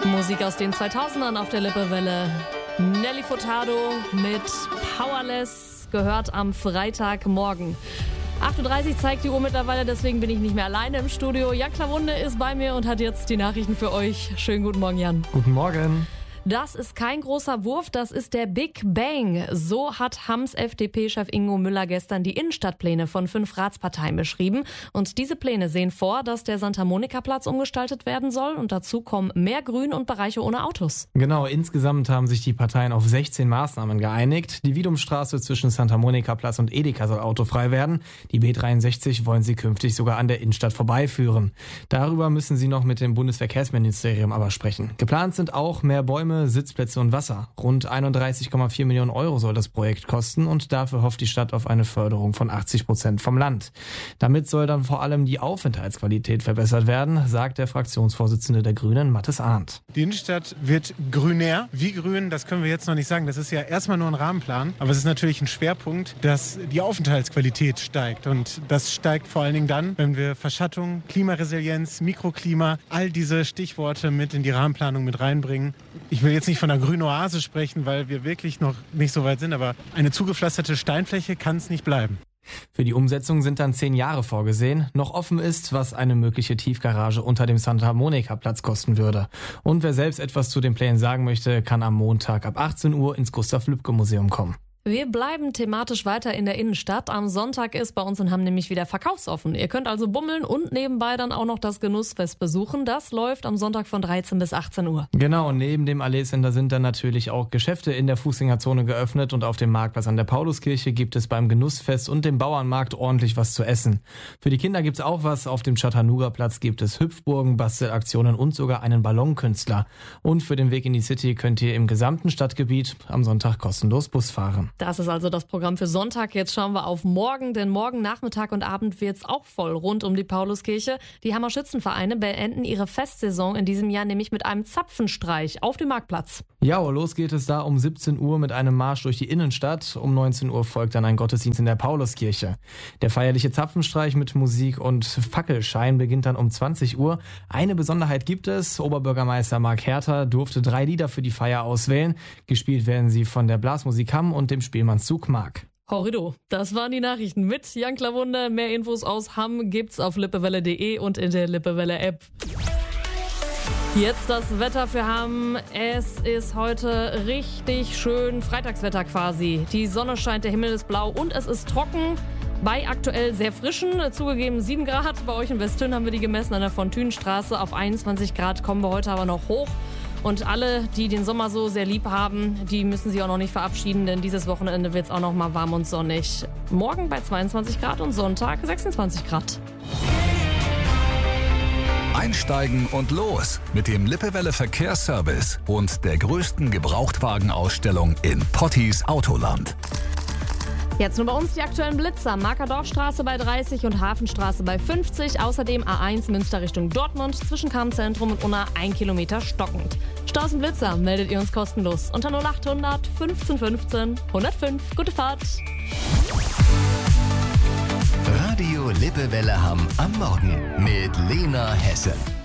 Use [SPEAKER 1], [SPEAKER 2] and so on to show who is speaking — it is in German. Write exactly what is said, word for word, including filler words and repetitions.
[SPEAKER 1] Musik aus den zweitausendern auf der Lippewelle. Nelly Furtado mit Powerless, gehört am Freitagmorgen. acht Uhr dreißig zeigt die Uhr mittlerweile, deswegen bin ich nicht mehr alleine im Studio. Jan Klawunde ist bei mir und hat jetzt die Nachrichten für euch. Schönen guten Morgen, Jan.
[SPEAKER 2] Guten Morgen.
[SPEAKER 1] Das ist kein großer Wurf, das ist der Big Bang. So hat Hamms F D P-Chef Ingo Müller gestern die Innenstadtpläne von fünf Ratsparteien beschrieben. Und diese Pläne sehen vor, dass der Santa-Monica-Platz umgestaltet werden soll. Und dazu kommen mehr Grün und Bereiche ohne Autos.
[SPEAKER 2] Genau, insgesamt haben sich die Parteien auf sechzehn Maßnahmen geeinigt. Die Wiedumstraße zwischen Santa-Monica-Platz und Edeka soll autofrei werden. Die B dreiundsechzig wollen sie künftig sogar an der Innenstadt vorbeiführen. Darüber müssen sie noch mit dem Bundesverkehrsministerium aber sprechen. Geplant sind auch mehr Bäume, Sitzplätze und Wasser. Rund einunddreißig Komma vier Millionen Euro soll das Projekt kosten und dafür hofft die Stadt auf eine Förderung von achtzig Prozent vom Land. Damit soll dann vor allem die Aufenthaltsqualität verbessert werden, sagt der Fraktionsvorsitzende der Grünen, Mathis Arndt.
[SPEAKER 3] Die Innenstadt wird grüner. Wie grün, das können wir jetzt noch nicht sagen. Das ist ja erstmal nur ein Rahmenplan. Aber es ist natürlich ein Schwerpunkt, dass die Aufenthaltsqualität steigt. Und das steigt vor allen Dingen dann, wenn wir Verschattung, Klimaresilienz, Mikroklima, all diese Stichworte mit in die Rahmenplanung mit reinbringen. Ich will jetzt nicht von einer grünen Oase sprechen, weil wir wirklich noch nicht so weit sind, aber eine zugepflasterte Steinfläche kann es nicht bleiben.
[SPEAKER 2] Für die Umsetzung sind dann zehn Jahre vorgesehen. Noch offen ist, was eine mögliche Tiefgarage unter dem Santa-Monica-Platz kosten würde. Und wer selbst etwas zu den Plänen sagen möchte, kann am Montag ab achtzehn Uhr ins Gustav-Lübcke-Museum kommen.
[SPEAKER 1] Wir bleiben thematisch weiter in der Innenstadt. Am Sonntag ist bei uns in Hamm nämlich wieder verkaufsoffen. Ihr könnt also bummeln und nebenbei dann auch noch das Genussfest besuchen. Das läuft am Sonntag von dreizehn bis achtzehn Uhr.
[SPEAKER 2] Genau, und neben dem Allee-Center sind dann natürlich auch Geschäfte in der Fußgängerzone geöffnet und auf dem Marktplatz an der Pauluskirche gibt es beim Genussfest und dem Bauernmarkt ordentlich was zu essen. Für die Kinder gibt's auch was. Auf dem Chattanooga-Platz gibt es Hüpfburgen, Bastelaktionen und sogar einen Ballonkünstler. Und für den Weg in die City könnt ihr im gesamten Stadtgebiet am Sonntag kostenlos Bus fahren.
[SPEAKER 1] Das ist also das Programm für Sonntag. Jetzt schauen wir auf morgen, denn morgen Nachmittag und Abend wird's auch voll rund um die Pauluskirche. Die Hammer Schützenvereine beenden ihre Festsaison in diesem Jahr nämlich mit einem Zapfenstreich auf dem Marktplatz.
[SPEAKER 2] Ja, los geht es da um siebzehn Uhr mit einem Marsch durch die Innenstadt. Um neunzehn Uhr folgt dann ein Gottesdienst in der Pauluskirche. Der feierliche Zapfenstreich mit Musik und Fackelschein beginnt dann um zwanzig Uhr. Eine Besonderheit gibt es. Oberbürgermeister Marc Herter durfte drei Lieder für die Feier auswählen. Gespielt werden sie von der Blasmusik Hamm und dem Spielmannszug Mark.
[SPEAKER 1] Horrido, das waren die Nachrichten mit Jan Klawunde. Mehr Infos aus Hamm gibt's auf lippewelle punkt de und in der Lippewelle-App. Jetzt das Wetter für Hamm. Es ist heute richtig schön, Freitagswetter quasi. Die Sonne scheint, der Himmel ist blau und es ist trocken. Bei aktuell sehr frischen, zugegeben sieben Grad. Bei euch in Westhün haben wir die gemessen an der Fontünenstraße. Auf einundzwanzig Grad kommen wir heute aber noch hoch. Und alle, die den Sommer so sehr lieb haben, die müssen sich auch noch nicht verabschieden, denn dieses Wochenende wird es auch noch mal warm und sonnig. Morgen bei zweiundzwanzig Grad und Sonntag sechsundzwanzig Grad.
[SPEAKER 4] Einsteigen und los mit dem Lippewelle Verkehrsservice und der größten Gebrauchtwagenausstellung in Potties Autoland.
[SPEAKER 1] Jetzt nur bei uns die aktuellen Blitzer. Markerdorfstraße bei dreißig und Hafenstraße bei fünfzig. Außerdem A eins Münster Richtung Dortmund zwischen Kammzentrum und Unna ein Kilometer stockend. Staus und Blitzer meldet ihr uns kostenlos unter null achthundert fünfzehn fünfzehn hundertfünf. Gute Fahrt.
[SPEAKER 5] Radio Lippewelle Hamm am Morgen mit Lena Hesse.